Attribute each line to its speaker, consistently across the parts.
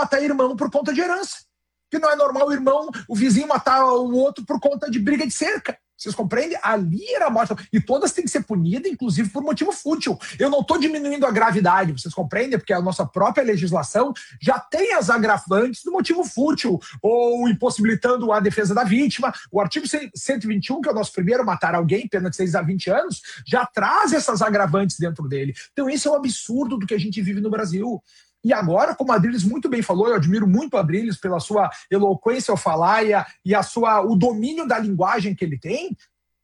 Speaker 1: matar irmão por conta de herança. Que não é normal o vizinho matar o outro por conta de briga de cerca. Vocês compreendem? Ali era a morte. E todas têm que ser punidas, inclusive por motivo fútil. Eu não estou diminuindo a gravidade, vocês compreendem? Porque a nossa própria legislação já tem as agravantes do motivo fútil, ou impossibilitando a defesa da vítima. O artigo 121, que é o nosso primeiro, matar alguém, pena de 6 a 20 anos, já traz essas agravantes dentro dele. Então esse é o absurdo do que a gente vive no Brasil. E agora, como a Adriles muito bem falou, eu admiro muito a Adriles pela sua eloquência ao falar e o domínio da linguagem que ele tem,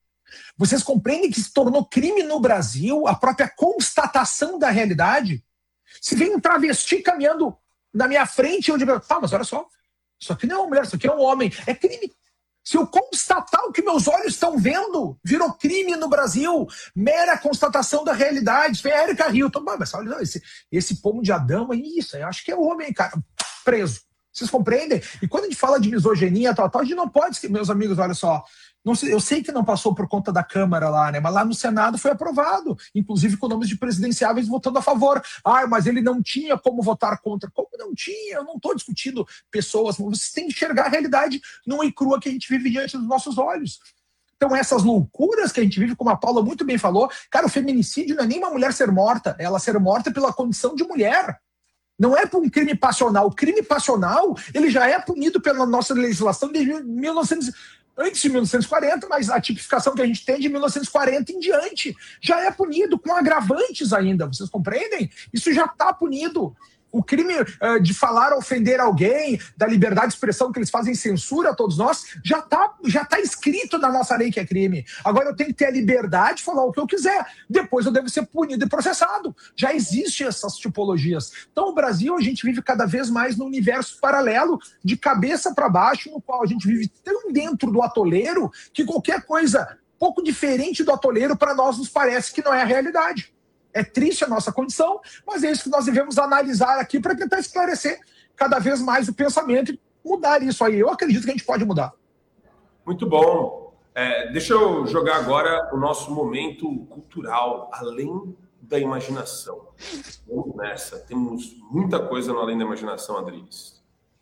Speaker 1: vocês compreendem que se tornou crime no Brasil a própria constatação da realidade? Se vem um travesti caminhando na minha frente, eu digo, mas olha só, isso aqui não é uma mulher, isso aqui é um homem. É crime. Se eu constatar o que meus olhos estão vendo, virou crime no Brasil. Mera constatação da realidade. Foi a Erika Hilton. Mas olha, esse pomo de Adão, isso, eu acho que é homem, cara. Preso. Vocês compreendem? E quando a gente fala de misoginia, a gente não pode... Meus amigos, olha só. Não sei, eu sei que não passou por conta da Câmara lá, né? Mas lá no Senado foi aprovado. Inclusive com nomes de presidenciáveis votando a favor. Mas ele não tinha como votar contra. Como não tinha? Eu não estou discutindo pessoas. Vocês têm que enxergar a realidade nua e crua que a gente vive diante dos nossos olhos. Então essas loucuras que a gente vive, como a Paula muito bem falou, cara, o feminicídio não é nem uma mulher ser morta. Ela ser morta pela condição de mulher. Não é por um crime passional. O crime passional, ele já é punido pela nossa legislação desde 1900, antes de 1940, mas a tipificação que a gente tem de 1940 em diante já é punido com agravantes ainda. Vocês compreendem? Isso já está punido. O crime de falar, ofender alguém, da liberdade de expressão que eles fazem censura a todos nós, já tá escrito na nossa lei que é crime. Agora eu tenho que ter a liberdade de falar o que eu quiser. Depois eu devo ser punido e processado. Já existem essas tipologias. Então, o Brasil, a gente vive cada vez mais num universo paralelo, de cabeça para baixo, no qual a gente vive tão dentro do atoleiro que qualquer coisa pouco diferente do atoleiro, para nós, nos parece que não é a realidade. É triste a nossa condição, mas é isso que nós devemos analisar aqui para tentar esclarecer cada vez mais o pensamento e mudar isso aí. Eu acredito que a gente pode mudar.
Speaker 2: Muito bom. Deixa eu jogar agora o nosso momento cultural, além da imaginação. Vamos nessa. Temos muita coisa no além da imaginação, Adriles.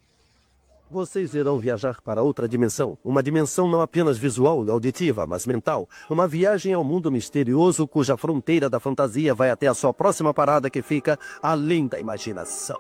Speaker 3: Vocês irão viajar para outra dimensão. Uma dimensão não apenas visual e auditiva, mas mental. Uma viagem ao mundo misterioso cuja fronteira da fantasia vai até a sua próxima parada, que fica além da imaginação.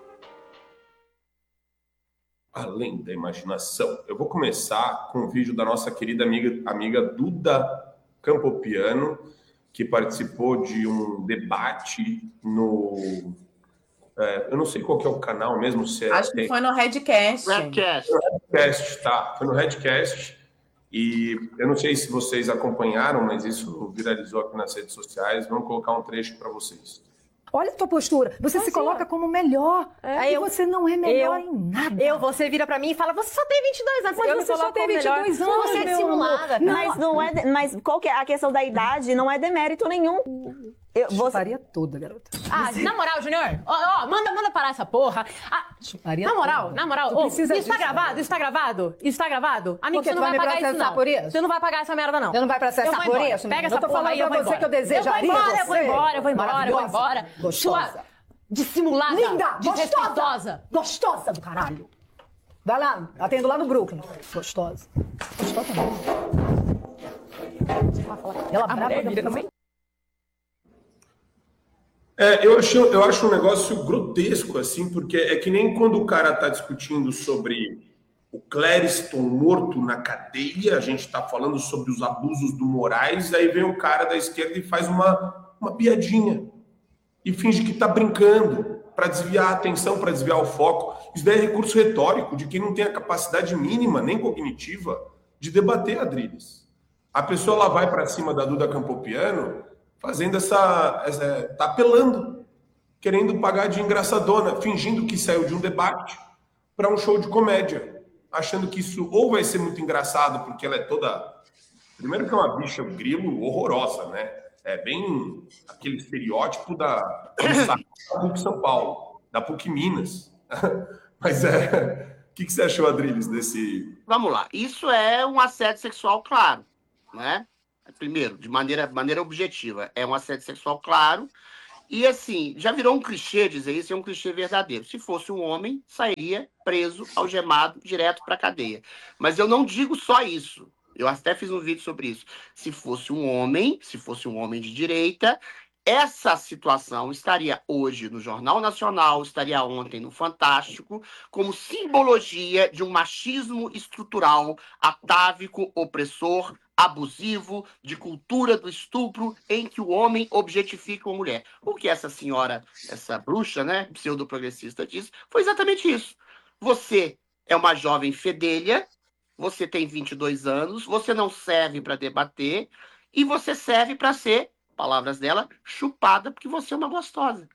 Speaker 2: Além da imaginação. Eu vou começar com um vídeo da nossa querida amiga Duda Campopiano, que participou de um debate no... eu não sei qual que é o canal mesmo.
Speaker 4: Acho que foi no Redcast.
Speaker 2: Foi no Redcast. E eu não sei se vocês acompanharam, mas isso viralizou aqui nas redes sociais. Vamos colocar um trecho para vocês.
Speaker 5: Olha a tua postura. Você se coloca como melhor. E você não é melhor em nada.
Speaker 6: Você vira pra mim e fala, você só tem 22 anos.
Speaker 5: Mas você só tem 22 anos.
Speaker 6: Você é simulada.
Speaker 7: Mas qual que é a questão da idade? Não é demérito nenhum.
Speaker 5: Chuparia toda, garota.
Speaker 6: Na moral, Junior, manda parar essa porra.
Speaker 5: Chuparia
Speaker 6: na moral. Isso tá gravado? Isso tá gravado? Amigo, você não vai pagar isso, não.
Speaker 5: Por isso?
Speaker 6: Você não vai pagar essa merda, não.
Speaker 5: Você não vai processar por isso?
Speaker 6: Pega essa porra aí, eu vou embora.
Speaker 5: Que eu desejaria
Speaker 6: eu vou embora.
Speaker 5: Gostosa.
Speaker 6: Sua dissimulada.
Speaker 5: Linda,
Speaker 6: desrespeitosa.
Speaker 5: Gostosa do caralho. Vai lá, atendo lá no Brooklyn. Gostosa. Gostosa mesmo. Ela brava também.
Speaker 2: Eu acho um negócio grotesco, assim, porque é que nem quando o cara tá discutindo sobre o Clériston morto na cadeia, a gente tá falando sobre os abusos do Moraes, aí vem o cara da esquerda e faz uma piadinha e finge que tá brincando para desviar a atenção, para desviar o foco. Isso daí é recurso retórico de quem não tem a capacidade mínima, nem cognitiva, de debater, Adriles. A pessoa lá vai para cima da Duda Campopiano fazendo tá apelando, querendo pagar de engraçadona, fingindo que saiu de um debate para um show de comédia, achando que isso ou vai ser muito engraçado, porque ela é toda... Primeiro que é uma bicha grilo horrorosa, né? É bem aquele estereótipo da PUC São Paulo, da PUC Minas. Mas o que você achou, Adriles, desse...
Speaker 8: Vamos lá, isso é um assédio sexual claro, né? Primeiro, de maneira objetiva, é um assédio sexual claro, E assim, já virou um clichê dizer isso, é um clichê verdadeiro. Se fosse um homem, sairia preso, algemado, direto para a cadeia. Mas eu não digo só isso. Eu até fiz um vídeo sobre isso. Se fosse um homem de direita, essa situação estaria hoje no Jornal Nacional, estaria ontem no Fantástico, como simbologia de um machismo estrutural, atávico, opressor, abusivo, de cultura do estupro, em que o homem objetifica uma mulher. O que essa senhora, essa bruxa, né, pseudo-progressista, disse foi exatamente isso. Você é uma jovem fedelha, você tem 22 anos, você não serve para debater e você serve para ser, palavras dela, chupada porque você é uma gostosa.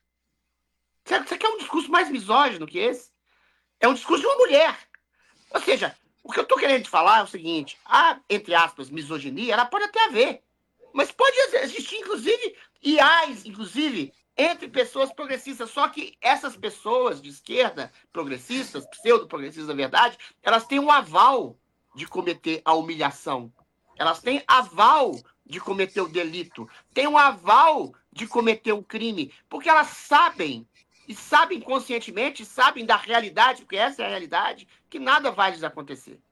Speaker 8: Você quer um discurso mais misógino que esse? É um discurso de uma mulher. Ou seja, o que eu estou querendo te falar é o seguinte, a, entre aspas, misoginia, ela pode até haver, mas pode existir, inclusive, IAs, inclusive, entre pessoas progressistas, só que essas pessoas de esquerda, progressistas, pseudo-progressistas, na verdade, elas têm um aval de cometer a humilhação. Elas têm aval de cometer o delito. Têm um aval de cometer um crime. Porque elas sabem, e sabem conscientemente, sabem da realidade, porque essa é a realidade, que nada vai lhes acontecer.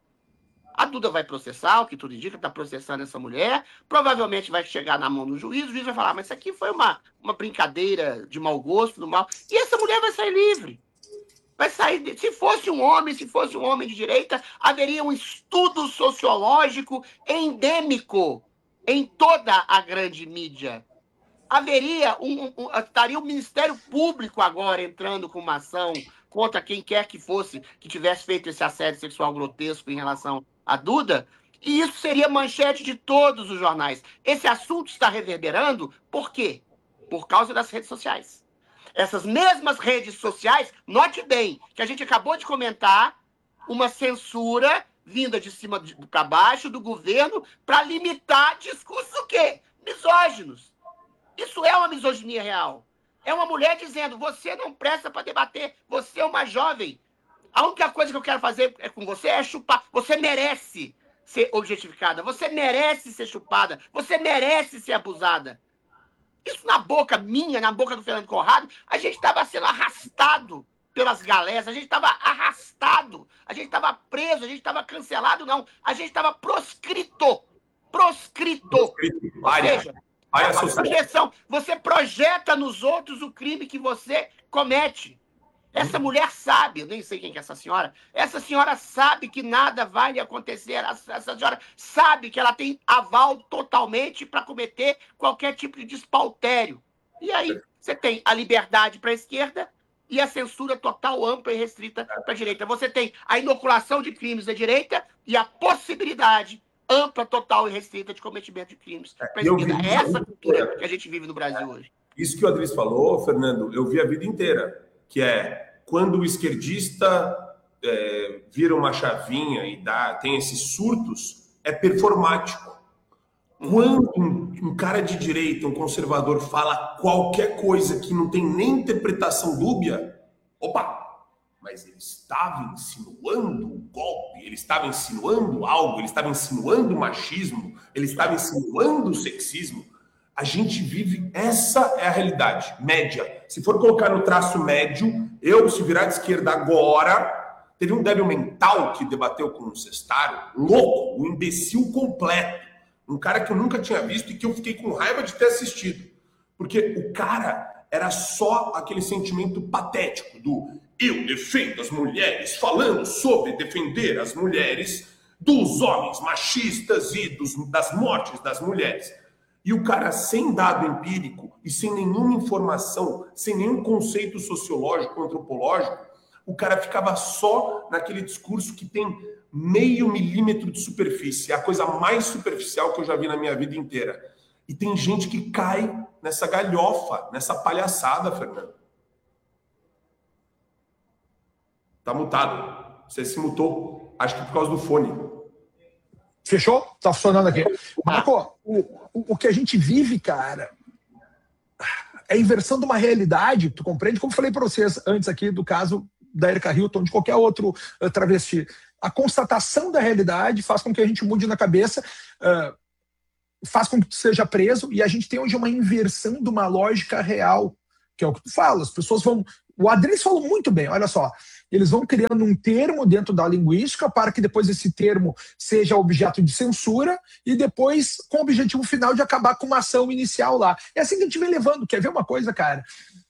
Speaker 8: A Duda vai processar, o que tudo indica, está processando essa mulher, provavelmente vai chegar na mão do juiz, o juiz vai falar, mas isso aqui foi uma brincadeira de mau gosto, do mal, e essa mulher vai sair livre. Vai sair, se fosse um homem de direita, haveria um estudo sociológico endêmico em toda a grande mídia. Haveria estaria o Ministério Público agora entrando com uma ação contra quem quer que fosse que tivesse feito esse assédio sexual grotesco em relação à Duda, e isso seria manchete de todos os jornais. Esse assunto está reverberando, por quê? Por causa das redes sociais. Essas mesmas redes sociais, note bem, que a gente acabou de comentar, uma censura vinda de cima para baixo do governo para limitar discursos o quê? Misóginos. Isso é uma misoginia real. É uma mulher dizendo, você não presta para debater, você é uma jovem. A única coisa que eu quero fazer com você é chupar. Você merece ser objetificada, você merece ser chupada, você merece ser abusada. Isso na boca minha, na boca do Fernando Conrado, a gente estava sendo arrastado pelas galés, a gente estava arrastado, a gente estava preso, a gente estava cancelado, não. A gente estava proscrito. Proscrito. Ou seja, projeção. Você projeta nos outros o crime que você comete. Essa mulher sabe, eu nem sei quem que é essa senhora sabe que nada vai lhe acontecer, essa senhora sabe que ela tem aval totalmente para cometer qualquer tipo de despautério. E aí você tem a liberdade para a esquerda e a censura total, ampla e restrita para a direita. Você tem a inoculação de crimes da direita e a possibilidade ampla, total e restrita de cometimento de crimes para a esquerda. É essa cultura que a gente vive no Brasil hoje.
Speaker 2: Isso que o Adris falou, Fernando, eu vi a vida inteira, que é quando o esquerdista vira uma chavinha e tem esses surtos, é performático. Quando um cara de direita, um conservador, fala qualquer coisa que não tem nem interpretação dúbia, opa, mas ele estava insinuando um golpe, ele estava insinuando algo, ele estava insinuando machismo, ele estava insinuando sexismo. A gente vive, essa é a realidade, média. Se for colocar no traço médio, se virar de esquerda agora, teve um débil mental que debateu com um cestário, louco, um imbecil completo. Um cara que eu nunca tinha visto e que eu fiquei com raiva de ter assistido. Porque o cara era só aquele sentimento patético do eu defendo as mulheres, falando sobre defender as mulheres dos homens machistas e das mortes das mulheres. E o cara, sem dado empírico e sem nenhuma informação, sem nenhum conceito sociológico, antropológico, o cara ficava só naquele discurso que tem meio milímetro de superfície. É a coisa mais superficial que eu já vi na minha vida inteira. E tem gente que cai nessa galhofa, nessa palhaçada, Fernando. Tá mutado. Você se mutou. Acho que por causa do fone.
Speaker 1: Fechou? Tá funcionando aqui. Marco, o que a gente vive, cara, é a inversão de uma realidade. Tu compreende? Como eu falei para vocês antes aqui do caso da Erika Hilton, de qualquer outro travesti. A constatação da realidade faz com que a gente mude na cabeça, faz com que tu seja preso, e a gente tem hoje uma inversão de uma lógica real. que é o que tu fala, as pessoas vão... O Adriles falou muito bem, olha só, eles vão criando um termo dentro da linguística para que depois esse termo seja objeto de censura e depois com o objetivo final de acabar com uma ação inicial lá. É assim que a gente vem levando. Quer ver uma coisa, cara?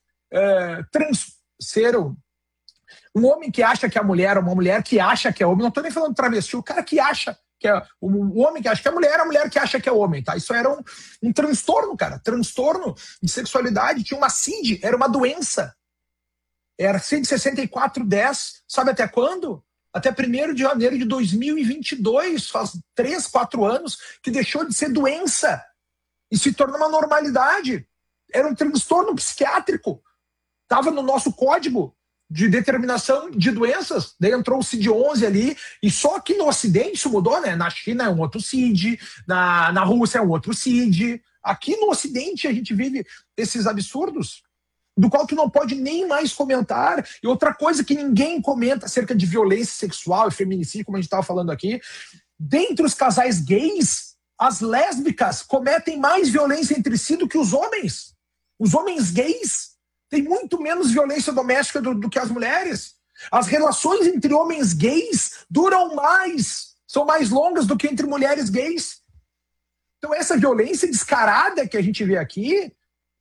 Speaker 1: Ser um homem que acha que é mulher, uma mulher que acha que é homem, não estou nem falando travesti, o cara que acha que é o homem que acha que é mulher, a mulher que acha que é homem, tá? Isso era um transtorno, cara. Transtorno de sexualidade, tinha uma CID, era uma doença. Era CID 6410, sabe até quando? Até 1º de janeiro de 2022, faz 3, 4 anos, que deixou de ser doença e se tornou uma normalidade. Era um transtorno psiquiátrico. Estava no nosso código de determinação de doenças, daí entrou o CID-11 ali, e só que no Ocidente isso mudou, né? Na China é um outro CID, na Rússia é um outro CID. Aqui no Ocidente a gente vive esses absurdos, do qual tu não pode nem mais comentar. E outra coisa que ninguém comenta acerca de violência sexual e feminicídio, como a gente estava falando aqui, dentre os casais gays, as lésbicas cometem mais violência entre si do que os homens. Os homens gays têm muito menos violência doméstica do que as mulheres. As relações entre homens gays duram mais, são mais longas do que entre mulheres gays. Então essa violência descarada que a gente vê aqui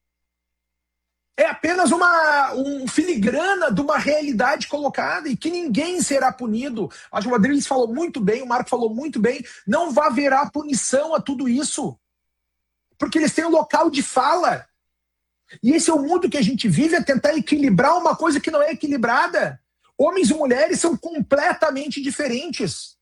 Speaker 1: é apenas um filigrana de uma realidade colocada e que ninguém será punido. Acho que o Adriles falou muito bem, o Marco falou muito bem, não vai haverá punição a tudo isso, porque eles têm um local de fala. E esse é o mundo que a gente vive, é tentar equilibrar uma coisa que não é equilibrada. Homens e mulheres são completamente diferentes.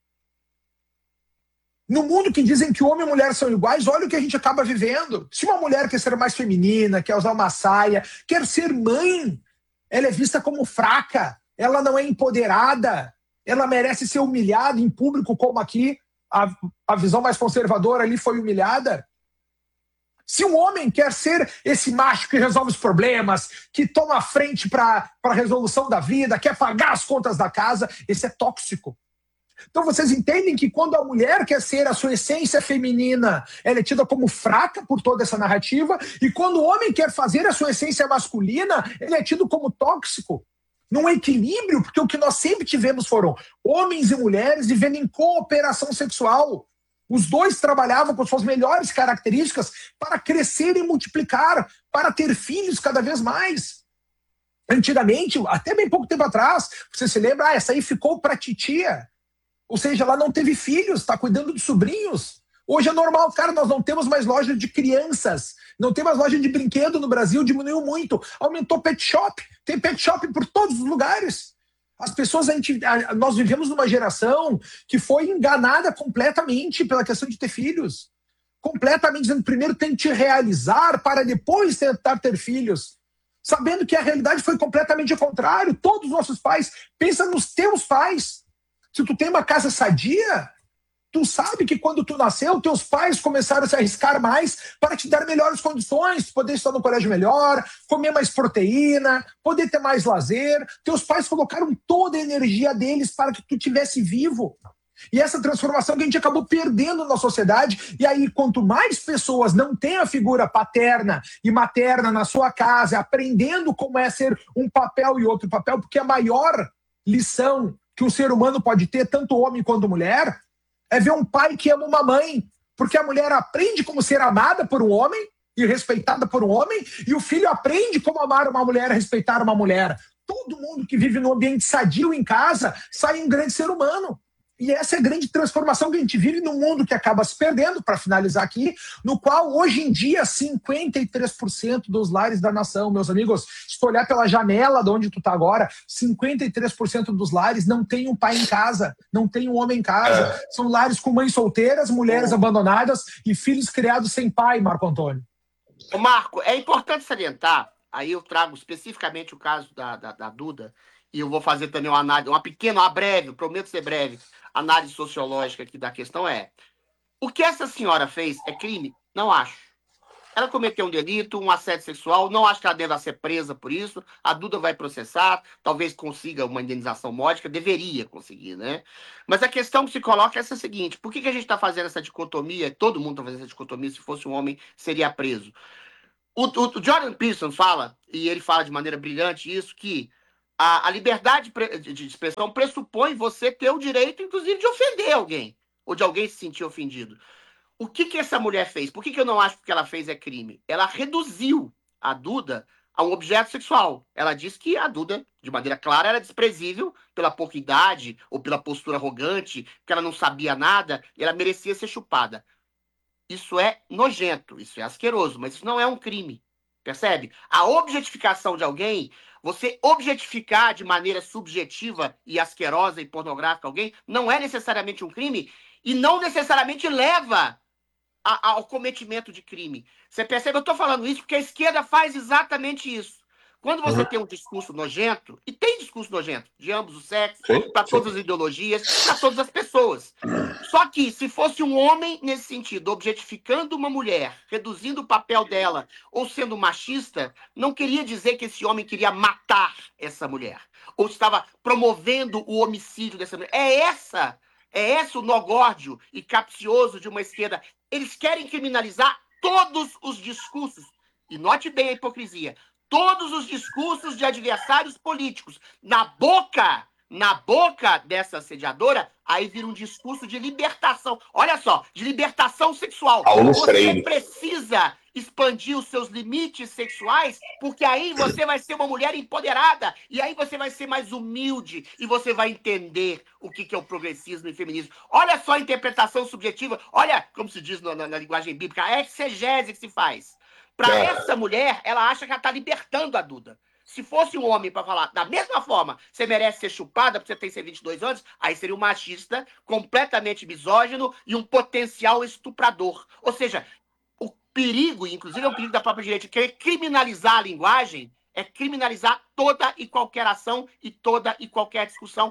Speaker 1: No mundo que dizem que homem e mulher são iguais, olha o que a gente acaba vivendo. Se uma mulher quer ser mais feminina, quer usar uma saia, quer ser mãe, ela é vista como fraca, ela não é empoderada, ela merece ser humilhada em público, como aqui a visão mais conservadora ali foi humilhada. Se um homem quer ser esse macho que resolve os problemas, que toma a frente para a resolução da vida, quer pagar as contas da casa, esse é tóxico. Então vocês entendem que quando a mulher quer ser a sua essência feminina, ela é tida como fraca por toda essa narrativa, e quando o homem quer fazer a sua essência masculina, ele é tido como tóxico. Num equilíbrio, porque o que nós sempre tivemos foram homens e mulheres vivendo em cooperação sexual. Os dois trabalhavam com suas melhores características para crescer e multiplicar, para ter filhos cada vez mais. Antigamente, até bem pouco tempo atrás, você se lembra, essa aí ficou para titia. Ou seja, ela não teve filhos, está cuidando de sobrinhos. Hoje é normal, cara, nós não temos mais loja de crianças, não tem mais loja de brinquedo no Brasil, diminuiu muito. Aumentou pet shop, tem pet shop por todos os lugares. As pessoas, nós vivemos numa geração que foi enganada completamente pela questão de ter filhos. Completamente dizendo, primeiro tem que te realizar para depois tentar ter filhos. Sabendo que a realidade foi completamente ao contrário. Todos os nossos pais, pensa nos teus pais. Se tu tem uma casa sadia, tu sabe que quando tu nasceu, teus pais começaram a se arriscar mais para te dar melhores condições, poder estudar no colégio melhor, comer mais proteína, poder ter mais lazer. Teus pais colocaram toda a energia deles para que tu tivesse vivo. E essa transformação que a gente acabou perdendo na sociedade. E aí, quanto mais pessoas não têm a figura paterna e materna na sua casa, aprendendo como é ser um papel e outro papel, porque a maior lição que um ser humano pode ter, tanto homem quanto mulher, é ver um pai que ama uma mãe, porque a mulher aprende como ser amada por um homem e respeitada por um homem, e o filho aprende como amar uma mulher e respeitar uma mulher. Todo mundo que vive num ambiente sadio em casa sai um grande ser humano. E essa é a grande transformação que a gente vive num mundo que acaba se perdendo, para finalizar aqui, no qual hoje em dia 53% dos lares da nação, meus amigos, se tu olhar pela janela de onde tu tá agora, 53% dos lares não tem um pai em casa, não tem um homem em casa. São lares com mães solteiras, mulheres abandonadas e filhos criados sem pai, Marco Antônio.
Speaker 8: Ô Marco, é importante salientar, aí eu trago especificamente o caso da Duda, e eu vou fazer também uma análise, uma breve, prometo ser breve, análise sociológica aqui da questão é: o que essa senhora fez é crime? Não acho. Ela cometeu um delito, um assédio sexual, não acho que ela deva ser presa por isso. A Duda vai processar, talvez consiga uma indenização módica, deveria conseguir, né? Mas a questão que se coloca é essa seguinte: por que a gente está fazendo essa dicotomia? Todo mundo está fazendo essa dicotomia, se fosse um homem, seria preso. O Jordan Peterson fala, e ele fala de maneira brilhante isso, que a liberdade de expressão pressupõe você ter o direito, inclusive, de ofender alguém, ou de alguém se sentir ofendido. O que essa mulher fez? Por que eu não acho que o que ela fez é crime? Ela reduziu a Duda a um objeto sexual. Ela disse que a Duda, de maneira clara, era desprezível pela pouca idade ou pela postura arrogante, que ela não sabia nada e ela merecia ser chupada. Isso é nojento, isso é asqueroso, mas isso não é um crime. Percebe? A objetificação de alguém, você objetificar de maneira subjetiva e asquerosa e pornográfica alguém, não é necessariamente um crime e não necessariamente leva ao cometimento de crime. Você percebe? Eu estou falando isso porque a esquerda faz exatamente isso. Quando você tem um discurso nojento, e tem discurso nojento de ambos os sexos, para todas as ideologias, para todas as pessoas. Só que, se fosse um homem nesse sentido, objetificando uma mulher, reduzindo o papel dela, ou sendo machista, não queria dizer que esse homem queria matar essa mulher, ou estava promovendo o homicídio dessa mulher. É esse o nó górdio e capcioso de uma esquerda. Eles querem criminalizar todos os discursos. E note bem a hipocrisia. Todos os discursos de adversários políticos. Na boca dessa assediadora, aí vira um discurso de libertação. Olha só, de libertação sexual. Você precisa expandir os seus limites sexuais, porque aí você vai ser uma mulher empoderada, e aí você vai ser mais humilde, e você vai entender o que é o progressismo e o feminismo. Olha só a interpretação subjetiva, olha, como se diz na linguagem bíblica, a exegese que se faz. Para essa mulher, ela acha que ela está libertando a Duda. Se fosse um homem para falar da mesma forma, você merece ser chupada porque você tem 22 anos, aí seria um machista, completamente misógino e um potencial estuprador. Ou seja, o perigo, inclusive é um perigo da própria direita, querer criminalizar a linguagem é criminalizar toda e qualquer ação e toda e qualquer discussão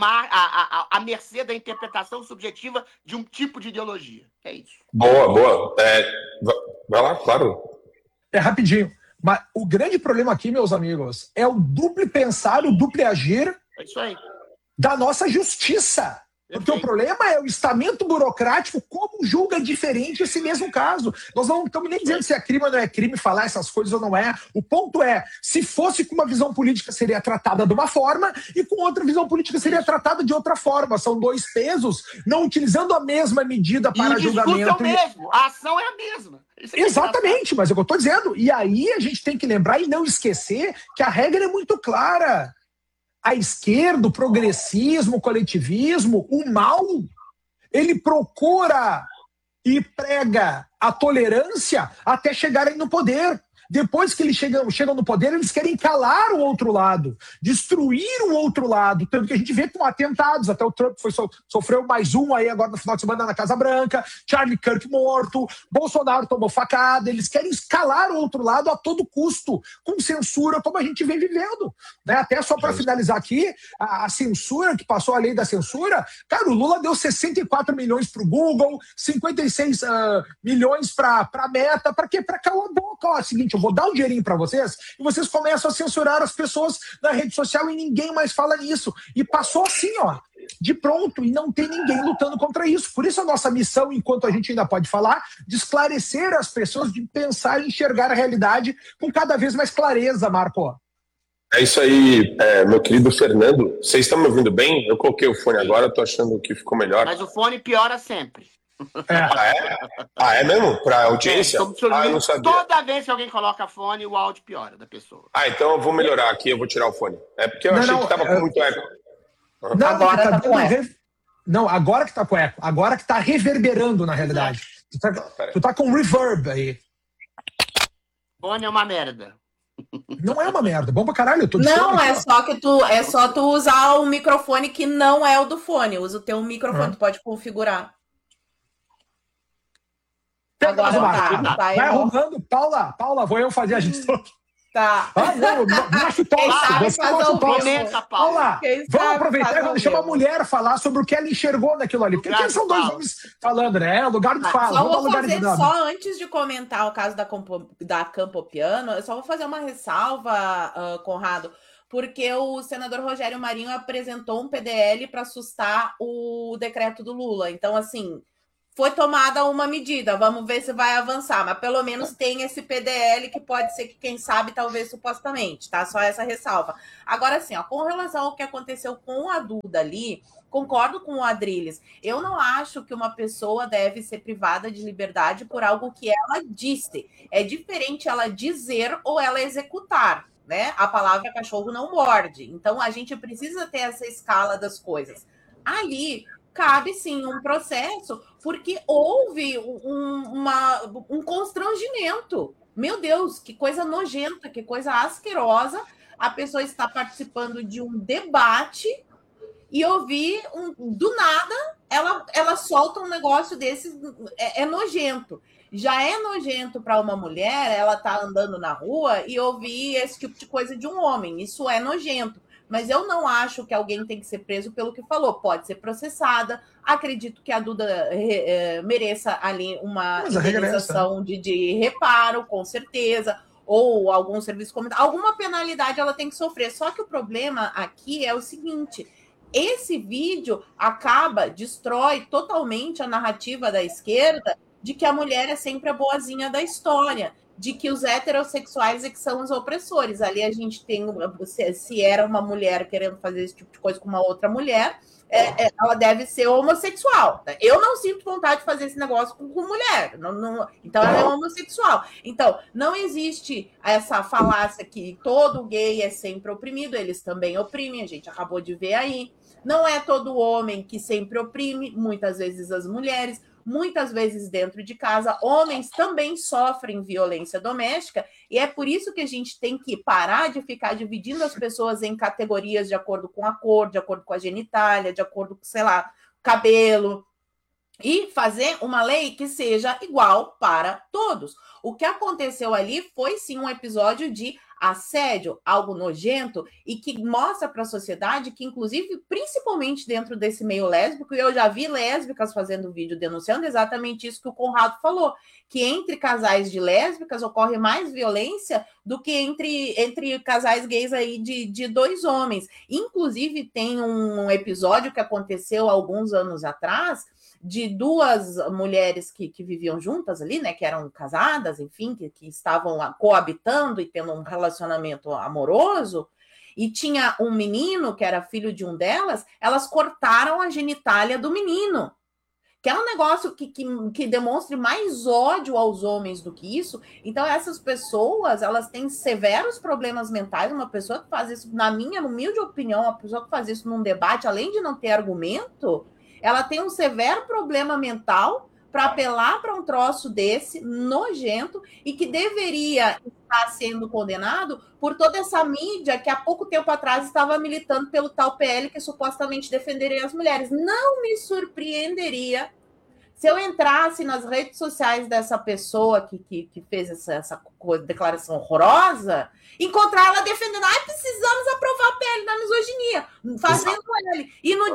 Speaker 8: à mercê da interpretação subjetiva de um tipo de ideologia. É isso.
Speaker 2: Boa. Vai lá, claro.
Speaker 1: É rapidinho. Mas o grande problema aqui, meus amigos, é o duplo pensar, o duplo agir da nossa justiça. Porque o problema é o estamento burocrático como julga diferente esse mesmo caso. Nós não estamos nem dizendo se é crime ou não é crime falar essas coisas ou não é. O ponto é, se fosse com uma visão política seria tratada de uma forma e com outra visão política seria tratada de outra forma. São dois pesos, não utilizando a mesma medida para julgamento.
Speaker 8: O discurso é o mesmo, a ação é a mesma.
Speaker 1: Exatamente, mas é o que eu estou dizendo. E aí a gente tem que lembrar e não esquecer que a regra é muito clara. A esquerda, o progressismo, o coletivismo, o mal, ele procura e prega a tolerância até chegarem no poder. Depois que eles chegam no poder, eles querem calar o outro lado, destruir o outro lado. Tanto que a gente vê com atentados, até o Trump sofreu mais um aí agora no final de semana na Casa Branca, Charlie Kirk morto, Bolsonaro tomou facada, eles querem escalar o outro lado a todo custo, com censura, como a gente vem vivendo. Né? Até só para finalizar aqui, a censura, que passou a lei da censura, cara, o Lula deu 64 milhões para o Google, 56 milhões para a Meta, para quê? Para calar a boca. Ó, é o seguinte, eu vou dar um dinheirinho para vocês e vocês começam a censurar as pessoas na rede social e ninguém mais fala nisso. E passou assim, ó, de pronto, e não tem ninguém lutando contra isso. Por isso a nossa missão, enquanto a gente ainda pode falar, de esclarecer as pessoas, de pensar e enxergar a realidade com cada vez mais clareza, Marco.
Speaker 2: É isso aí, meu querido Fernando. Vocês estão me ouvindo bem? Eu coloquei o fone agora, estou achando que ficou melhor.
Speaker 8: Mas o fone piora sempre.
Speaker 2: É mesmo? Para audiência?
Speaker 8: Eu não sabia. Toda vez que alguém coloca fone, o áudio piora da pessoa.
Speaker 2: Então eu vou melhorar aqui, eu vou tirar o fone. É porque eu achei que estava com muito eco.
Speaker 1: Não,
Speaker 4: agora tá com eco.
Speaker 1: Não, agora que tá com eco. Agora que tá reverberando, na realidade. Tu tá com reverb aí.
Speaker 8: Fone é uma merda.
Speaker 1: Não é uma merda, bom pra caralho. Eu tô
Speaker 4: não, é só tu usar o microfone que não é o do fone. Usa o teu microfone, tu pode configurar.
Speaker 1: Agora tá. Vai arrumando. Paula, vou eu fazer a gestão.
Speaker 4: Tá.
Speaker 1: Não acho tóxico. Você gosta
Speaker 8: tóxico.
Speaker 1: Paula, vamos aproveitar e vamos deixar uma mulher falar sobre o que ela enxergou naquilo ali. Porque aqui são dois homens falando, né? É lugar de fala.
Speaker 4: Só vou fazer, só antes de comentar o caso da Campo Piano, eu só vou fazer uma ressalva, Conrado, porque o senador Rogério Marinho apresentou um PDL para assustar o decreto do Lula. Então, assim, foi tomada uma medida, vamos ver se vai avançar, mas pelo menos tem esse PDL que pode ser que, quem sabe, talvez supostamente, tá? Só essa ressalva. Agora, assim, ó, com relação ao que aconteceu com a Duda ali, concordo com o Adrilles, eu não acho que uma pessoa deve ser privada de liberdade por algo que ela disse. É diferente ela dizer ou ela executar, né? A palavra cachorro não morde. Então, a gente precisa ter essa escala das coisas. Ali cabe sim um processo, porque houve um constrangimento. Meu Deus, que coisa nojenta, que coisa asquerosa. A pessoa está participando de um debate e ouvir do nada ela solta um negócio desses. É nojento. Já é nojento para uma mulher, ela tá andando na rua e ouvir esse tipo de coisa de um homem. Isso é nojento. Mas eu não acho que alguém tem que ser preso pelo que falou. Pode ser processada. Acredito que a Duda mereça ali uma indenização de reparo, com certeza, ou algum serviço comunitário. Alguma penalidade ela tem que sofrer. Só que o problema aqui é o seguinte: esse vídeo destrói totalmente a narrativa da esquerda de que a mulher é sempre a boazinha da história, de que os heterossexuais é que são os opressores. Ali a gente tem, se era uma mulher querendo fazer esse tipo de coisa com uma outra mulher, ela deve ser homossexual. Eu não sinto vontade de fazer esse negócio com mulher. Então ela é homossexual. Então, não existe essa falácia que todo gay é sempre oprimido, eles também oprimem, a gente acabou de ver aí. Não é todo homem que sempre oprime, muitas vezes as mulheres, muitas vezes dentro de casa, homens também sofrem violência doméstica, e é por isso que a gente tem que parar de ficar dividindo as pessoas em categorias de acordo com a cor, de acordo com a genitália, de acordo com, sei lá, cabelo, e fazer uma lei que seja igual para todos. O que aconteceu ali foi, sim, um episódio de assédio, algo nojento, e que mostra para a sociedade que, inclusive, principalmente dentro desse meio lésbico, e eu já vi lésbicas fazendo vídeo denunciando exatamente isso que o Conrado falou, que entre casais de lésbicas ocorre mais violência do que entre casais gays aí de dois homens. Inclusive, tem um episódio que aconteceu alguns anos atrás, de duas mulheres que viviam juntas ali, né, que eram casadas, enfim, que estavam coabitando e tendo um relacionamento amoroso, e tinha um menino que era filho de um delas, elas cortaram a genitália do menino, que é um negócio que demonstre mais ódio aos homens do que isso. Então, essas pessoas, elas têm severos problemas mentais. Uma pessoa que faz isso, na minha humilde opinião, uma pessoa que faz isso num debate, além de não ter argumento, ela tem um severo problema mental para apelar para um troço desse, nojento, e que deveria estar sendo condenado por toda essa mídia que há pouco tempo atrás estava militando pelo tal PL que supostamente defenderia as mulheres. Não me surpreenderia se eu entrasse nas redes sociais dessa pessoa que fez essa declaração horrorosa, encontrar ela defendendo, precisamos aprovar a PL da misoginia, fazendo ele. E no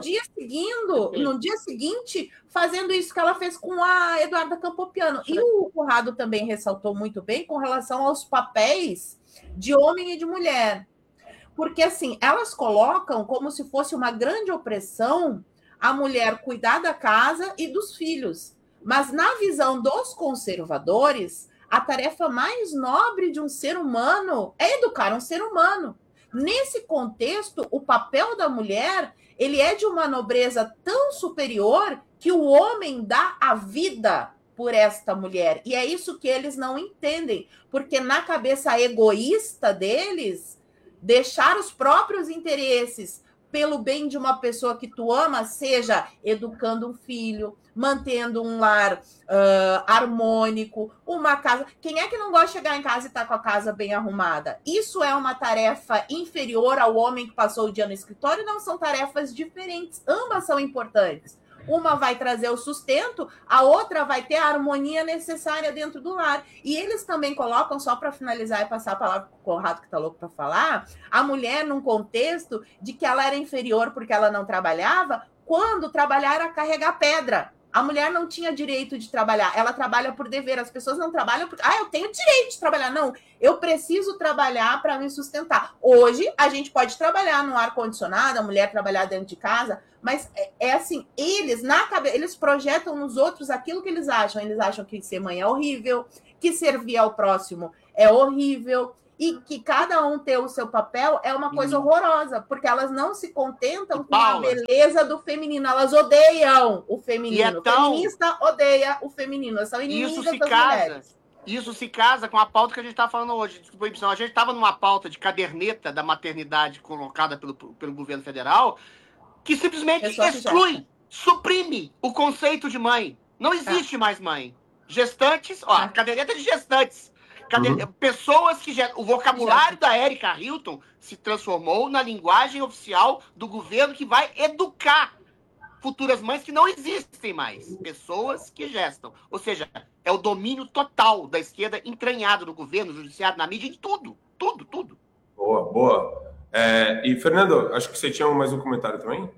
Speaker 4: dia seguinte, fazendo isso que ela fez com a Eduarda Campopiano. E o Conrado também ressaltou muito bem com relação aos papéis de homem e de mulher. Porque, assim, elas colocam como se fosse uma grande opressão a mulher cuidar da casa e dos filhos. Mas, na visão dos conservadores, a tarefa mais nobre de um ser humano é educar um ser humano. Nesse contexto, o papel da mulher, ele é de uma nobreza tão superior que o homem dá a vida por esta mulher. E é isso que eles não entendem, porque na cabeça egoísta deles, deixar os próprios interesses pelo bem de uma pessoa que tu ama, seja educando um filho, mantendo um lar harmônico, uma casa. Quem é que não gosta de chegar em casa e estar com a casa bem arrumada? Isso é uma tarefa inferior ao homem que passou o dia no escritório? Não, são tarefas diferentes. Ambas são importantes. Uma vai trazer o sustento, a outra vai ter a harmonia necessária dentro do lar. E eles também colocam, só para finalizar e passar a palavra para o Conrado, que está louco para falar, a mulher num contexto de que ela era inferior porque ela não trabalhava, quando trabalhar era carregar pedra. A mulher não tinha direito de trabalhar, ela trabalha por dever. As pessoas não trabalham por... eu tenho direito de trabalhar. Não, eu preciso trabalhar para me sustentar. Hoje, a gente pode trabalhar no ar-condicionado, a mulher trabalhar dentro de casa, mas é assim, eles projetam nos outros aquilo que eles acham. Eles acham que ser mãe é horrível, que servir ao próximo é horrível, e que cada um ter o seu papel é uma coisa horrorosa, porque elas não se contentam com a beleza do feminino, elas odeiam o feminino. O feminista odeia o feminino, elas são inimigas das mulheres.
Speaker 8: Isso se casa com a pauta que a gente está falando hoje. A gente estava numa pauta de caderneta da maternidade colocada pelo governo federal, que simplesmente exclui, suprime o conceito de mãe. Não existe mais mãe. Gestantes, caderneta de gestantes. Pessoas que o vocabulário da Erika Hilton se transformou na linguagem oficial do governo que vai educar futuras mães que não existem mais. Pessoas que gestam. Ou seja, é o domínio total da esquerda entranhado no governo, no judiciário, na mídia, em tudo. Tudo.
Speaker 2: Boa. E, Fernando, acho que você tinha mais um comentário também?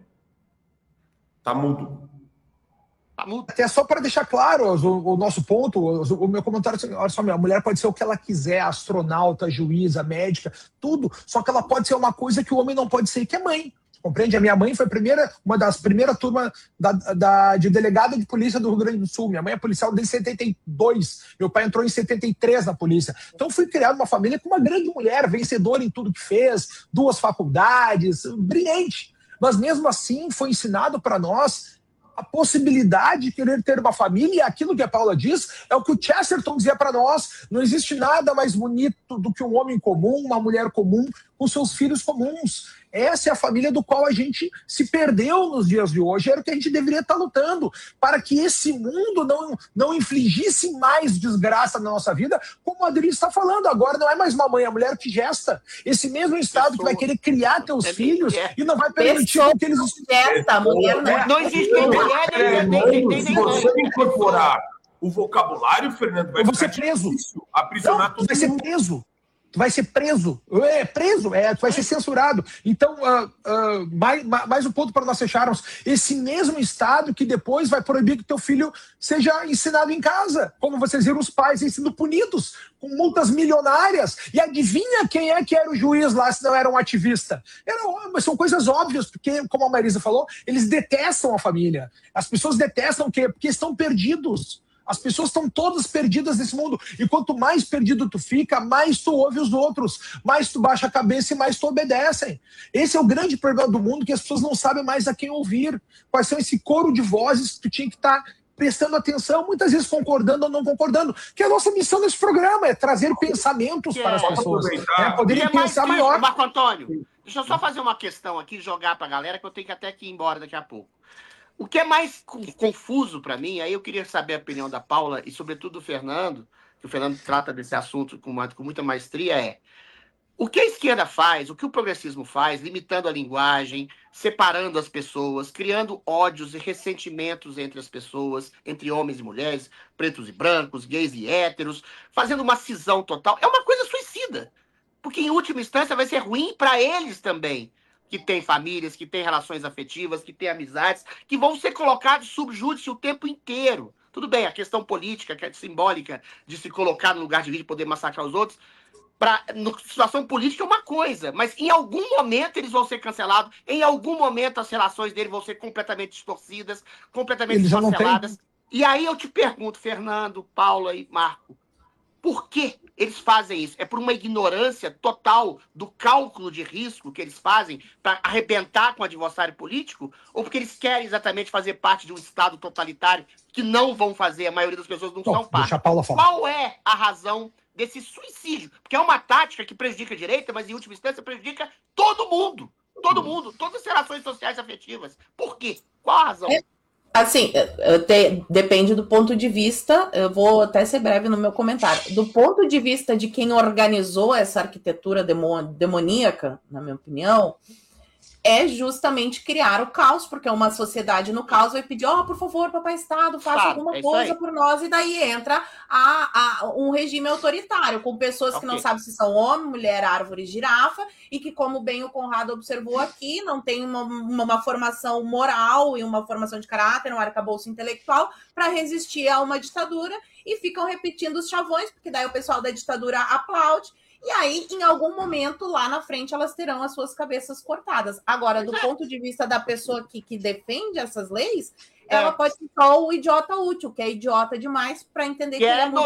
Speaker 2: Tá mudo.
Speaker 1: Até só para deixar claro o nosso ponto, o meu comentário é: olha só, a mulher pode ser o que ela quiser, astronauta, juíza, médica, tudo, só que ela pode ser uma coisa que o homem não pode ser, que é mãe. Compreende? A minha mãe foi uma das primeiras turmas de delegada de polícia do Rio Grande do Sul. Minha mãe é policial desde 72. Meu pai entrou em 73 na polícia. Então fui criado numa família com uma grande mulher, vencedora em tudo que fez, 2 faculdades, brilhante. Mas mesmo assim foi ensinado para nós a possibilidade de querer ter uma família, e aquilo que a Paula diz é o que o Chesterton dizia para nós: não existe nada mais bonito do que um homem comum, uma mulher comum, com seus filhos comuns. Essa é a família do qual a gente se perdeu nos dias de hoje. Era o que a gente deveria estar lutando, para que esse mundo não infligisse mais desgraça na nossa vida, como a Adri está falando. Agora não é mais uma mãe, a mulher que gesta. Esse mesmo Estado que vai querer criar teus filhos e não vai permitir que eles...
Speaker 4: Gesta, mulher
Speaker 8: não existe mulher.
Speaker 2: Se você incorporar o vocabulário, Fernando, vai
Speaker 1: ser preso.
Speaker 2: Aprisionar todo mundo.
Speaker 1: Vai ser preso. Tu vai ser preso. Tu vai ser censurado. Então, mais um ponto para nós fecharmos. Esse mesmo Estado que depois vai proibir que teu filho seja ensinado em casa. Como vocês viram, os pais têm sido punidos com multas milionárias. E adivinha quem é que era o juiz lá, se não era um ativista? Mas são coisas óbvias, porque, como a Marisa falou, eles detestam a família. As pessoas detestam o quê? Porque estão perdidos. As pessoas estão todas perdidas nesse mundo. E quanto mais perdido tu fica, mais tu ouve os outros, mais tu baixa a cabeça e mais tu obedecem. Esse é o grande problema do mundo, que as pessoas não sabem mais a quem ouvir. Quais são esse coro de vozes que tu tinha que estar prestando atenção, muitas vezes concordando ou não concordando. Que a nossa missão nesse programa é trazer pensamentos para as pessoas. Poderem pensar maior.
Speaker 8: Marco Antônio, deixa eu só fazer uma questão aqui, jogar para a galera, que eu tenho que até ir embora daqui a pouco. O que é mais confuso para mim, aí eu queria saber a opinião da Paula e, sobretudo, do Fernando, que o Fernando trata desse assunto com muita maestria, o que a esquerda faz, o que o progressismo faz, limitando a linguagem, separando as pessoas, criando ódios e ressentimentos entre as pessoas, entre homens e mulheres, pretos e brancos, gays e héteros, fazendo uma cisão total, é uma coisa suicida. Porque, em última instância, vai ser ruim para eles também, que têm famílias, que têm relações afetivas, que têm amizades, que vão ser colocados sob júdice o tempo inteiro. Tudo bem, a questão política, que é simbólica, de se colocar no lugar de vir e poder massacrar os outros, situação política é uma coisa, mas em algum momento eles vão ser cancelados, em algum momento as relações dele vão ser completamente distorcidas, completamente canceladas. E aí eu te pergunto, Fernando, Paula e Marco, por que eles fazem isso? É por uma ignorância total do cálculo de risco que eles fazem para arrebentar com o adversário político? Ou porque eles querem exatamente fazer parte de um Estado totalitário que não vão fazer, a maioria das pessoas não são parte?
Speaker 1: Deixa a Paula falar.
Speaker 8: Qual é a razão desse suicídio? Porque é uma tática que prejudica a direita, mas em última instância prejudica todo mundo. Todo mundo, todas as relações sociais afetivas. Por quê? Qual a razão?
Speaker 4: Assim, depende do ponto de vista, eu vou até ser breve no meu comentário. Do ponto de vista de quem organizou essa arquitetura demoníaca, na minha opinião, é justamente criar o caos, porque uma sociedade no caos vai pedir, por favor, papai Estado, faça alguma coisa por nós, e daí entra um regime autoritário, com pessoas que não sabem se são homem, mulher, árvore, girafa, e que, como bem o Conrado observou aqui, não tem uma formação moral e uma formação de caráter, um arcabouço intelectual para resistir a uma ditadura, e ficam repetindo os chavões, porque daí o pessoal da ditadura aplaude, e aí, em algum momento, lá na frente, elas terão as suas cabeças cortadas. Agora, do ponto de vista da pessoa que defende essas leis, ela pode ser só o idiota útil, que é idiota demais para entender que
Speaker 8: é
Speaker 4: é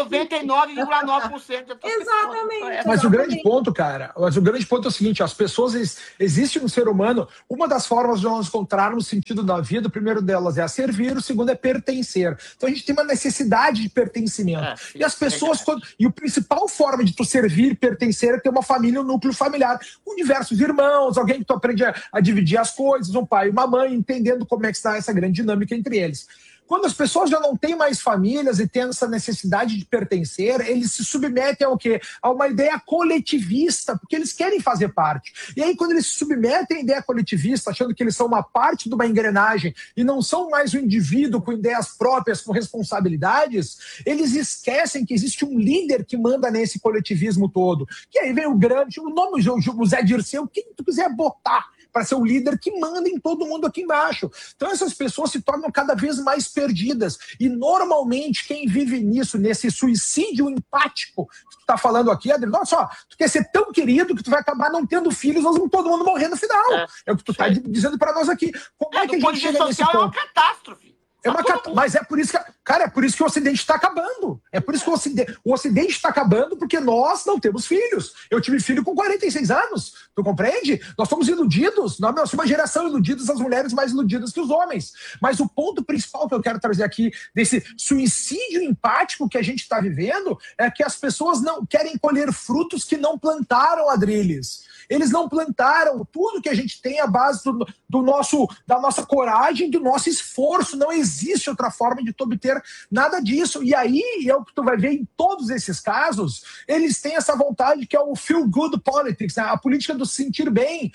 Speaker 8: 99,9% da
Speaker 4: Exatamente.
Speaker 1: Mas o grande ponto, cara, é o seguinte, as pessoas, existe no ser humano, uma das formas de nós encontrarmos sentido da vida, o primeiro delas é a servir, o segundo é pertencer. Então a gente tem uma necessidade de pertencimento. E as pessoas, e a principal forma de tu servir, pertencer, é ter uma família, um núcleo familiar, com diversos irmãos, alguém que tu aprende a dividir as coisas, um pai e uma mãe, entendendo como é que está essa grande dinâmica entre eles. Quando as pessoas já não têm mais famílias e têm essa necessidade de pertencer, eles se submetem ao quê? A uma ideia coletivista, porque eles querem fazer parte. E aí, quando eles se submetem à ideia coletivista, achando que eles são uma parte de uma engrenagem e não são mais um indivíduo com ideias próprias, com responsabilidades, eles esquecem que existe um líder que manda nesse coletivismo todo. Que aí vem o grande, o nome o Zé Dirceu, quem tu quiser botar para ser o líder que manda em todo mundo aqui embaixo. Então essas pessoas se tornam cada vez mais perdidas. E normalmente quem vive nisso, nesse suicídio empático que tu está falando aqui, Adriano, olha só, tu quer ser tão querido que tu vai acabar não tendo filhos, nós vamos todo mundo morrer no final. É o que tu está dizendo para nós aqui. Como é que a gente chega nesse ponto?
Speaker 8: É uma catástrofe.
Speaker 1: Mas é por isso que, cara, é por isso que o Ocidente está acabando. É por isso que o Ocidente está acabando, porque nós não temos filhos. Eu tive filho com 46 anos, tu compreende? Nós somos iludidos, nós somos uma geração iludida, as mulheres mais iludidas que os homens. Mas o ponto principal que eu quero trazer aqui, desse suicídio empático que a gente está vivendo, é que as pessoas não querem colher frutos que não plantaram, Adriles. Eles não plantaram tudo que a gente tem à base da nossa coragem, do nosso esforço. Não existe outra forma de tu obter nada disso. E aí é o que tu vai ver em todos esses casos. Eles têm essa vontade que é o feel good politics, né? A política do se sentir bem.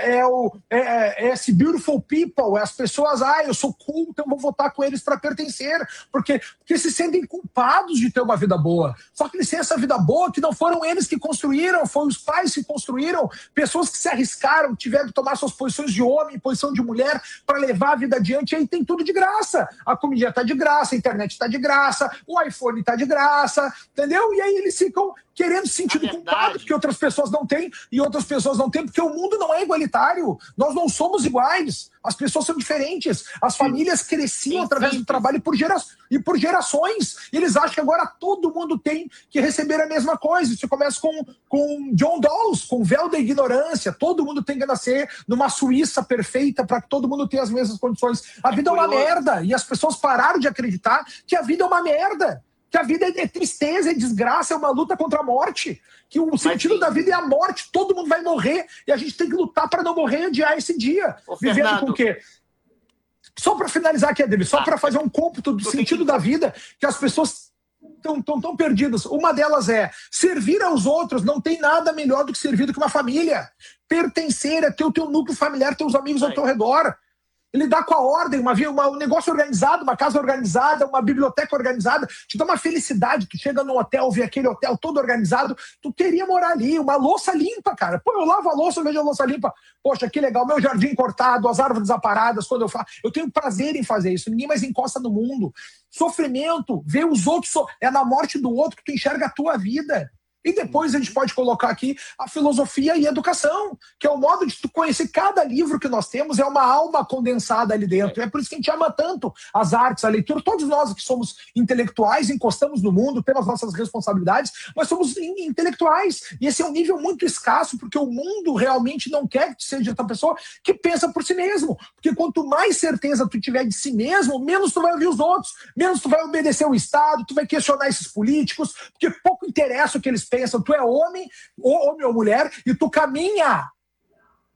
Speaker 1: É esse beautiful people. É as pessoas, eu sou cool, então vou votar com eles para pertencer. Porque se sentem culpados de ter uma vida boa. Só que eles têm essa vida boa que não foram eles que construíram, foram os pais que construíram. Pessoas que se arriscaram, tiveram que tomar suas posições de homem, posição de mulher, para levar a vida adiante, e aí tem tudo de graça. A comida está de graça, a internet está de graça, o iPhone está de graça, entendeu? E aí eles ficam querendo sentido culpado, porque outras pessoas não têm, e outras pessoas não têm, porque o mundo não é igualitário. Nós não somos iguais. As pessoas são diferentes. As famílias cresciam através do trabalho e por gerações. E eles acham que agora todo mundo tem que receber a mesma coisa. Isso começa com John Dawes, com o véu da ignorância. Todo mundo tem que nascer numa Suíça perfeita para que todo mundo tenha as mesmas condições. A vida é uma merda. E as pessoas pararam de acreditar que a vida é uma merda. Que a vida é tristeza, é desgraça, é uma luta contra a morte. Que o sentido da vida é a morte. Todo mundo vai morrer e a gente tem que lutar para não morrer e adiar esse dia. Vivendo com o quê? Só para finalizar aqui, Ademir, só para fazer um cômputo do sentido da vida, que as pessoas estão tão perdidas. Uma delas é servir aos outros. Não tem nada melhor do que servir do que uma família. Pertencer é ter o teu núcleo familiar, teus amigos ao teu redor. Lidar com a ordem, um negócio organizado, uma casa organizada, uma biblioteca organizada, te dá uma felicidade. Tu chega num hotel, vê aquele hotel todo organizado, tu queria morar ali, uma louça limpa, cara. Pô, eu lavo a louça, eu vejo a louça limpa. Poxa, que legal, meu jardim cortado, as árvores desaparadas, quando eu faço. Eu tenho prazer em fazer isso, ninguém mais encosta no mundo. Sofrimento, ver os outros, é na morte do outro que tu enxerga a tua vida. E depois a gente pode colocar aqui a filosofia e a educação, que é o modo de tu conhecer cada livro que nós temos, é uma alma condensada ali dentro. É por isso que a gente ama tanto as artes, a leitura. Todos nós que somos intelectuais, encostamos no mundo, temos nossas responsabilidades, mas somos intelectuais. E esse é um nível muito escasso, porque o mundo realmente não quer que tu seja outra pessoa que pensa por si mesmo. Porque quanto mais certeza tu tiver de si mesmo, menos tu vai ouvir os outros, menos tu vai obedecer o Estado, tu vai questionar esses políticos, porque pouco interessa o que eles pensam. Tu é homem ou mulher e tu caminha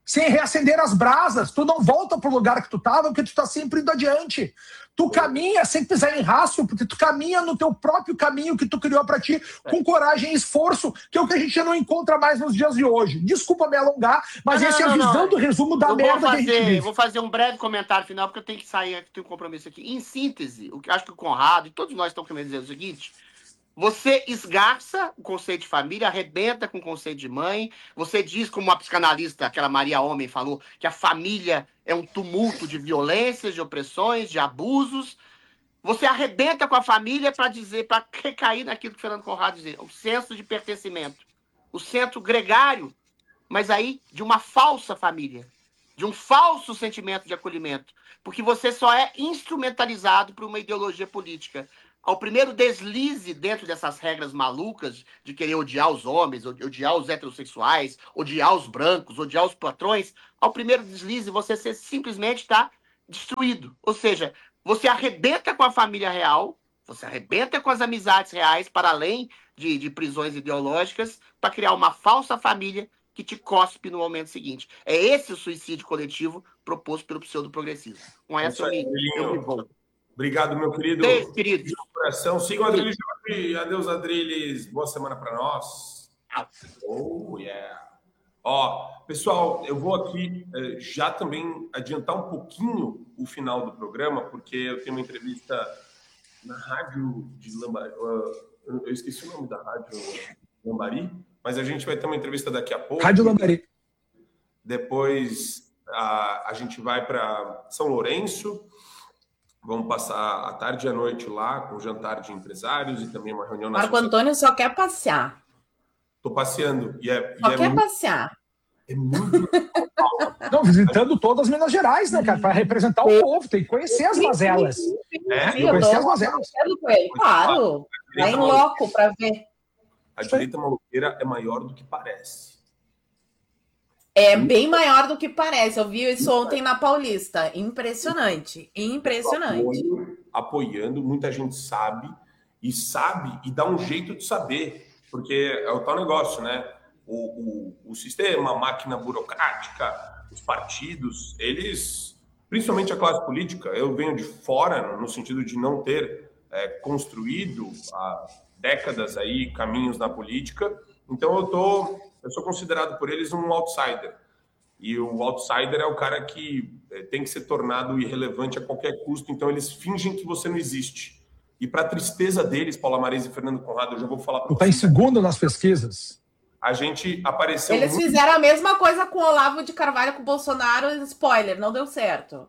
Speaker 1: sem reacender as brasas. Tu não volta pro lugar que tu tava, porque tu tá sempre indo adiante. Tu caminha sem pisar em rastro, porque tu caminha no teu próprio caminho que tu criou pra ti, com coragem e esforço, que é o que a gente já não encontra mais nos dias de hoje. Desculpa me alongar, mas esse é a visão do resumo da merda que a gente vive.
Speaker 8: Vou fazer um breve comentário final, porque eu tenho que sair, eu tenho um compromisso aqui. Em síntese, acho que o Conrado e todos nós estamos querendo dizer o seguinte: você esgarça o conceito de família, arrebenta com o conceito de mãe. Você diz, como a psicanalista, aquela Maria Homem, falou, que a família é um tumulto de violências, de opressões, de abusos. Você arrebenta com a família para recair naquilo que o Fernando Conrado dizia, o senso de pertencimento, o senso gregário, mas aí de uma falsa família, de um falso sentimento de acolhimento, porque você só é instrumentalizado por uma ideologia política. Ao primeiro deslize dentro dessas regras malucas de querer odiar os homens, odiar os heterossexuais, odiar os brancos, odiar os patrões, ao primeiro deslize você simplesmente está destruído. Ou seja, você arrebenta com a família real, você arrebenta com as amizades reais, para além de prisões ideológicas, para criar uma falsa família que te cospe no momento seguinte. É esse o suicídio coletivo proposto pelo pseudo-progressismo. Com essa eu me vou.
Speaker 2: Obrigado, meu querido.
Speaker 8: Beijo, querido.
Speaker 2: De coração. Sigam a Adriles. Adeus, Adriles. Boa semana para nós. Oh, yeah. Ó, pessoal, eu vou aqui já também adiantar um pouquinho o final do programa, porque eu tenho uma entrevista na rádio de Lambari. Eu esqueci o nome da rádio Lambari, mas a gente vai ter uma entrevista daqui a pouco.
Speaker 1: Rádio Lambari.
Speaker 2: Depois a gente vai para São Lourenço. Vamos passar a tarde e a noite lá com jantar de empresários e também uma reunião na
Speaker 4: Marco Antônio só quer passear.
Speaker 2: Tô passeando.
Speaker 4: Só quer passear.
Speaker 2: É muito...
Speaker 1: Não, visitando todas as Minas Gerais, né, cara? Para representar o povo, tem que conhecer as mazelas. Conhecer as mazelas.
Speaker 4: Claro. Vai em loco para ver.
Speaker 2: A direita maloqueira é maior do que parece.
Speaker 4: É bem maior do que parece. Eu vi isso ontem na Paulista. Impressionante. Impressionante.
Speaker 2: Apoiando, muita gente sabe e dá um jeito de saber. Porque é o tal negócio, né? O sistema, a máquina burocrática, os partidos, eles, principalmente a classe política, eu venho de fora, no sentido de não ter construído há décadas aí caminhos na política, então eu sou considerado por eles um outsider. E o outsider é o cara que tem que ser tornado irrelevante a qualquer custo, então eles fingem que você não existe. E para tristeza deles, Paula Marisa e Fernando Conrado, eu já vou falar para vocês.
Speaker 1: Tu tá em segundo nas pesquisas.
Speaker 2: A gente apareceu...
Speaker 4: Eles fizeram a mesma coisa com o Olavo de Carvalho, com o Bolsonaro, spoiler, não deu certo.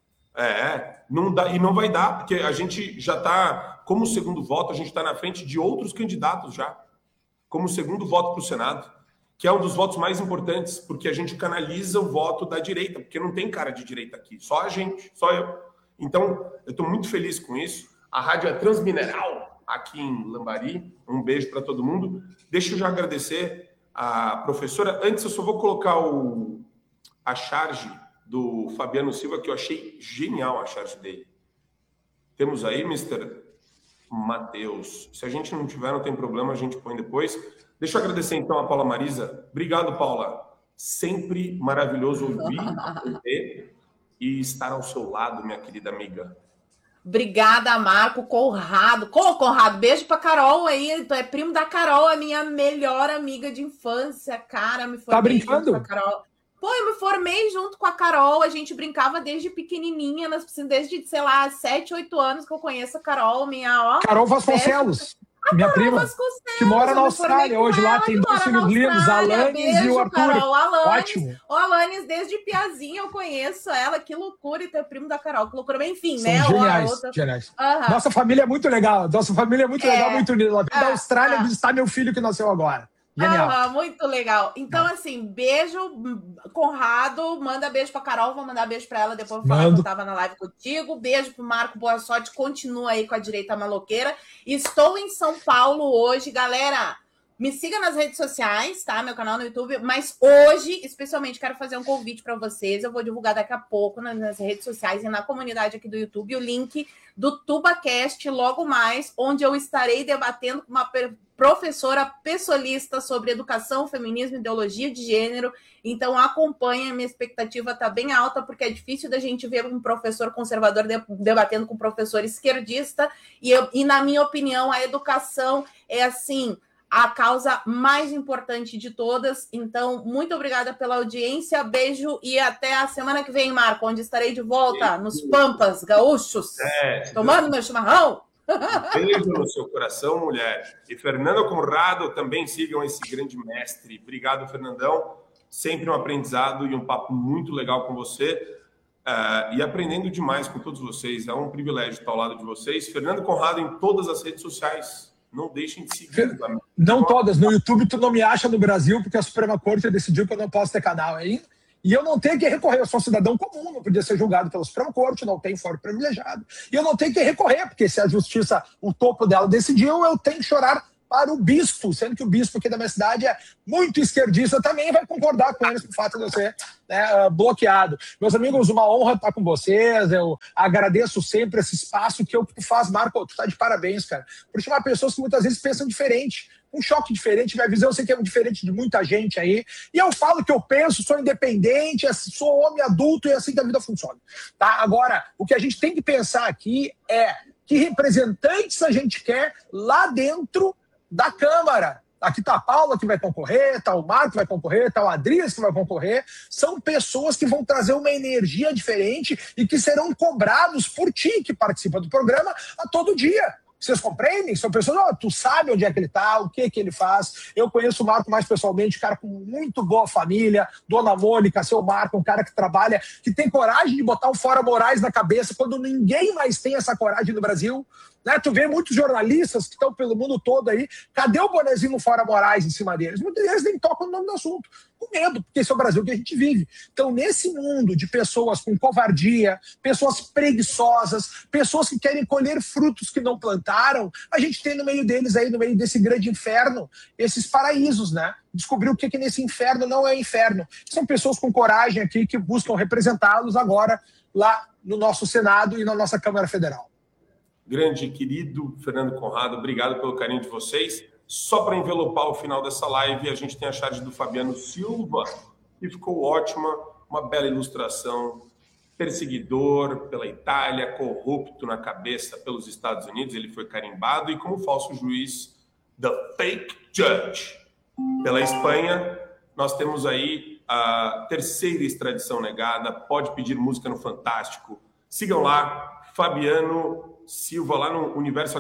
Speaker 2: Não dá, e não vai dar, porque a gente já está, como segundo voto, a gente está na frente de outros candidatos já, como segundo voto para o Senado, que é um dos votos mais importantes, porque a gente canaliza o voto da direita, porque não tem cara de direita aqui, só a gente, só eu. Então, eu estou muito feliz com isso. A rádio é Transmineral, aqui em Lambari. Um beijo para todo mundo. Deixa eu já agradecer a professora. Antes, eu só vou colocar a charge do Fabiano Silva, que eu achei genial a charge dele. Temos aí, Mr. Matheus. Se a gente não tiver, não tem problema, a gente põe depois. Deixa eu agradecer, então, a Paula Marisa. Obrigado, Paula. Sempre maravilhoso ouvir e estar ao seu lado, minha querida amiga.
Speaker 4: Obrigada, Marco. Conrado, beijo pra Carol aí. Tu é primo da Carol, a minha melhor amiga de infância, cara. Me formei
Speaker 1: tá brincando?
Speaker 4: Junto com a Carol. Pô, eu me formei junto com a Carol. A gente brincava desde pequenininha, desde, sei lá, 7, 8 anos que eu conheço a Carol,
Speaker 1: Carol Vasconcelos. Minha prima, que mora na Austrália hoje, lá tem 2 filhos lindos, a Alanis e o Arthur.
Speaker 4: Carol,
Speaker 1: Ótimo.
Speaker 4: O Alanis, desde piazinha eu conheço ela, que loucura, e ter primo da Carol, que loucura. Mas, enfim,
Speaker 1: são
Speaker 4: né?
Speaker 1: Geniais. Nossa família é muito legal, legal, muito unida. Ela veio da Austrália visitar meu filho que nasceu agora. Genial.
Speaker 4: Muito legal. Então, assim, beijo, Conrado, manda beijo pra Carol, vou mandar beijo pra ela, depois vou falar que eu tava na live contigo. Beijo pro Marco, boa sorte, continua aí com a direita maloqueira. Estou em São Paulo hoje, galera. Me siga nas redes sociais, tá? Meu canal no YouTube. Mas hoje, especialmente, quero fazer um convite para vocês. Eu vou divulgar daqui a pouco nas redes sociais e na comunidade aqui do YouTube o link do TubaCast logo mais, onde eu estarei debatendo com uma professora pessoalista sobre educação, feminismo e ideologia de gênero. Então acompanha, minha expectativa está bem alta, porque é difícil da gente ver um professor conservador debatendo com um professor esquerdista, e na minha opinião, a educação é assim a causa mais importante de todas. Então, muito obrigada pela audiência, beijo e até a semana que vem, Marco, onde estarei de volta nos Pampas Gaúchos, tomando meu chimarrão.
Speaker 2: Beijo no seu coração, mulher. E Fernando Conrado, também sigam esse grande mestre. Obrigado, Fernandão. Sempre um aprendizado e um papo muito legal com você. E aprendendo demais com todos vocês. É um privilégio estar ao lado de vocês. Fernando Conrado em todas as redes sociais. Não deixem de seguir.
Speaker 1: Não todas. No YouTube tu não me acha no Brasil, porque a Suprema Corte decidiu que eu não posso ter canal aí. E eu não tenho que recorrer, eu sou um cidadão comum, não podia ser julgado pela Suprema Corte, não tenho foro privilegiado. E eu não tenho que recorrer, porque se a justiça, o topo dela decidiu, eu tenho que chorar para o bispo, sendo que o bispo aqui da minha cidade é muito esquerdista, também vai concordar com eles com o fato de eu ser bloqueado. Meus amigos, uma honra estar com vocês, eu agradeço sempre esse espaço que tu faz, Marco, tu tá de parabéns, cara, por chamar pessoas que muitas vezes pensam diferente, um choque diferente, minha visão eu sei que é diferente de muita gente aí, e eu falo que eu penso, sou independente, sou homem adulto e é assim que a vida funciona, tá? Agora, o que a gente tem que pensar aqui é que representantes a gente quer lá dentro da Câmara. Aqui está a Paula que vai concorrer, está o Marco que vai concorrer, está o Adrias que vai concorrer. São pessoas que vão trazer uma energia diferente e que serão cobrados por ti, que participa do programa a todo dia. Vocês compreendem? São pessoas, tu sabe onde é que ele está, o que ele faz. Eu conheço o Marco mais pessoalmente, cara com muito boa família, Dona Mônica, seu Marco, um cara que trabalha, que tem coragem de botar o Fora Moraes na cabeça quando ninguém mais tem essa coragem no Brasil. Né? Tu vê muitos jornalistas que estão pelo mundo todo aí, cadê o bonezinho no Fora Moraes em cima deles? Muitos deles nem tocam no nome do assunto, com medo, porque esse é o Brasil que a gente vive. Então, nesse mundo de pessoas com covardia, pessoas preguiçosas, pessoas que querem colher frutos que não plantaram, a gente tem no meio deles aí, no meio desse grande inferno, esses paraísos, né? Descobrir o que nesse inferno não é inferno. São pessoas com coragem aqui que buscam representá-los agora lá no nosso Senado e na nossa Câmara Federal.
Speaker 2: Grande e querido Fernando Conrado, obrigado pelo carinho de vocês. Só para envelopar o final dessa live, a gente tem a charge do Fabiano Silva, que ficou ótima, uma bela ilustração. Perseguidor pela Itália, corrupto na cabeça pelos Estados Unidos, ele foi carimbado, e como falso juiz, the fake judge. Pela Espanha, nós temos aí a terceira extradição negada, pode pedir música no Fantástico. Sigam lá, Fabiano Silva, lá no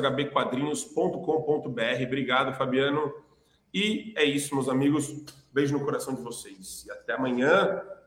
Speaker 2: universohbquadrinhos.com.br. Obrigado, Fabiano. E é isso, meus amigos. Beijo no coração de vocês. E até amanhã.